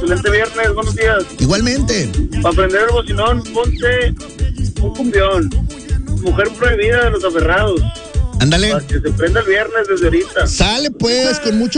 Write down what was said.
excelente viernes, buenos días. Igualmente. Para prender el bocinón, ponte un cumbión. Mujer prohibida de los aferrados. Ándale. Para que se prenda el viernes desde ahorita. Sale pues, con mucho